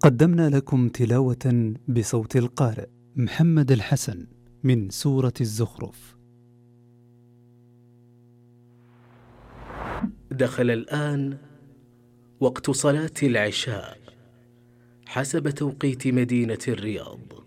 قدمنا لكم تلاوة بصوت القارئ محمد الحسن من سورة الزخرف. دخل الآن وقت صلاة العشاء حسب توقيت مدينة الرياض.